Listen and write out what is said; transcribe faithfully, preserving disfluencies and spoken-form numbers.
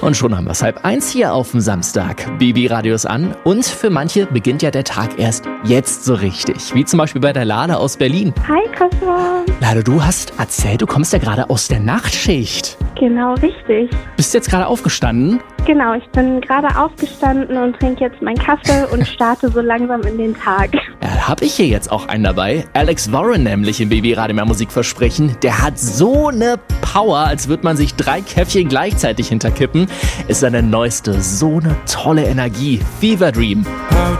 Und schon haben wir es halb eins hier auf dem Samstag. B B-Radio ist an und für manche beginnt ja der Tag erst jetzt so richtig. Wie zum Beispiel bei der Lade aus Berlin. Hi Kasper. Lade, du hast erzählt, du kommst ja gerade aus der Nachtschicht. Genau, richtig. Bist du jetzt gerade aufgestanden? Genau, ich bin gerade aufgestanden und trinke jetzt meinen Kaffee und starte so langsam in den Tag. Ja, hab ich hier jetzt auch einen dabei. Alex Warren nämlich im B B-Radio mehr Musik versprechen. Der hat so eine Power, als würde man sich drei Käffchen gleichzeitig hinterkippen. Ist seine neueste, so eine tolle Energie. Fever Dream. How